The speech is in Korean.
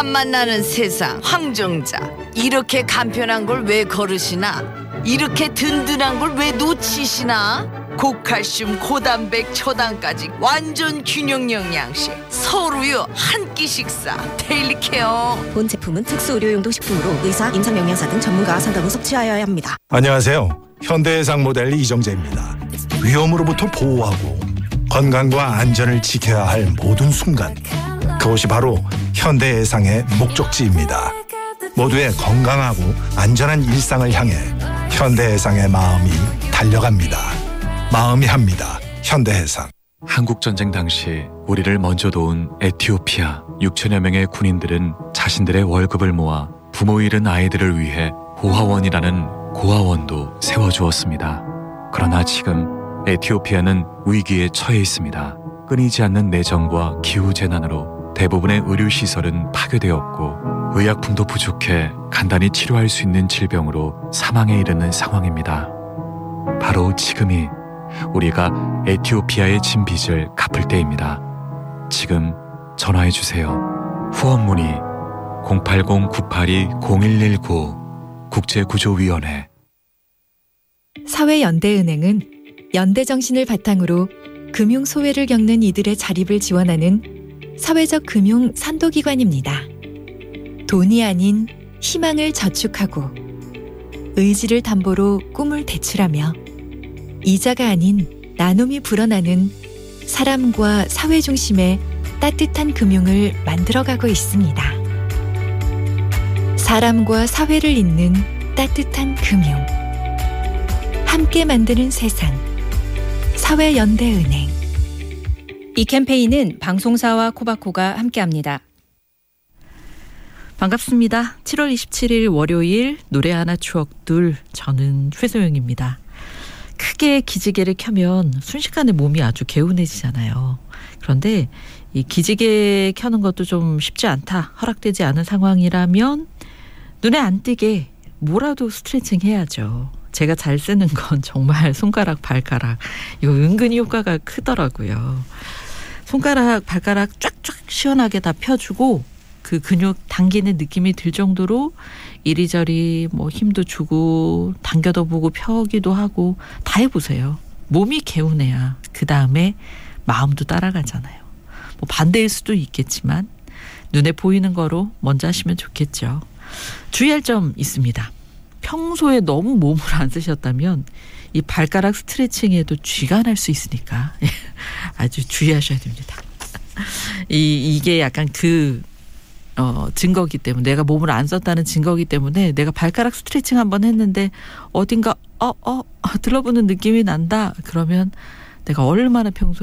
땀만 나는 세상 황정자. 이렇게 간편한 걸 왜 거르시나? 이렇게 든든한 걸 왜 놓치시나? 고칼슘 고단백 초당까지 완전 균형 영양식 서울우유 한 끼 식사 데일리 케어. 본 제품은 특수 의료용도 식품으로 의사, 임상영양사 등 전문가와 상담 후 섭취하여야 합니다. 안녕하세요. 현대해상 모델 이정재입니다. 위험으로부터 보호하고 건강과 안전을 지켜야 할 모든 순간, 그것이 바로 현대해상의 목적지입니다. 모두의 건강하고 안전한 일상을 향해 현대해상의 마음이 달려갑니다. 마음이 합니다. 현대해상. 한국전쟁 당시 우리를 먼저 도운 에티오피아 6천여 명의 군인들은 자신들의 월급을 모아 부모 잃은 아이들을 위해 고아원이라는 고아원도 세워주었습니다. 그러나 지금 에티오피아는 위기에 처해 있습니다. 끊이지 않는 내전과 기후재난으로 대부분의 의료시설은 파괴되었고 의약품도 부족해 간단히 치료할 수 있는 질병으로 사망에 이르는 상황입니다. 바로 지금이 우리가 에티오피아의 진 빚을 갚을 때입니다. 지금 전화해주세요. 후원 문의 080-982-0119 국제구조위원회. 사회연대은행은 연대정신을 바탕으로 금융소외를 겪는 이들의 자립을 지원하는 사회적 금융 선도기관입니다. 돈이 아닌 희망을 저축하고 의지를 담보로 꿈을 대출하며 이자가 아닌 나눔이 불어나는 사람과 사회 중심의 따뜻한 금융을 만들어가고 있습니다. 사람과 사회를 잇는 따뜻한 금융. 함께 만드는 세상. 사회연대은행. 이 캠페인은 방송사와 코바코가 함께합니다. 반갑습니다. 7월 27일 월요일 노래 하나 추억 둘, 저는 최소영입니다. 크게 기지개를 켜면 순식간에 몸이 아주 개운해지잖아요. 그런데 이 기지개 켜는 것도 좀 쉽지 않다, 허락되지 않은 상황이라면 눈에 안 띄게 뭐라도 스트레칭 해야죠. 제가 잘 쓰는 건 정말 손가락, 발가락. 이거 은근히 효과가 크더라고요. 손가락, 발가락 쫙쫙 시원하게 다 펴주고 그 근육 당기는 느낌이 들 정도로 이리저리 뭐 힘도 주고 당겨도 보고 펴기도 하고 다 해보세요. 몸이 개운해야 그 다음에 마음도 따라가잖아요. 뭐 반대일 수도 있겠지만 눈에 보이는 거로 먼저 하시면 좋겠죠. 주의할 점 있습니다. 평소에 너무 몸을 안 쓰셨다면 이 발가락 스트레칭에도 쥐가 날 수 있으니까 아주 주의하셔야 됩니다. 이게 약간 증거기 때문에, 내가 몸을 안 썼다는 증거기 때문에 내가 발가락 스트레칭 한번 했는데 어딘가 들러붙는 느낌이 난다. 그러면 내가 얼마나 평소에